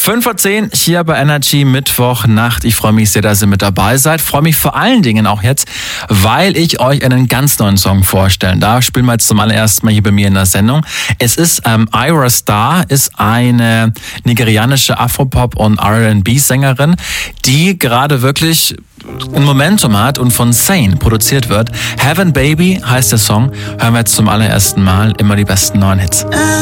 5:10 hier bei Energy Mittwochnacht. Ich freue mich sehr, dass ihr mit dabei seid. Freue mich vor allen Dingen auch jetzt, weil ich euch einen ganz neuen Song vorstellen darf. Spielen wir jetzt zum allerersten Mal hier bei mir in der Sendung. Es ist Ayra Starr, ist eine nigerianische Afropop- und R&B-Sängerin, die gerade wirklich ein Momentum hat und von Sane produziert wird. Heaven Baby heißt der Song. Hören wir jetzt zum allerersten Mal immer die besten neuen Hits.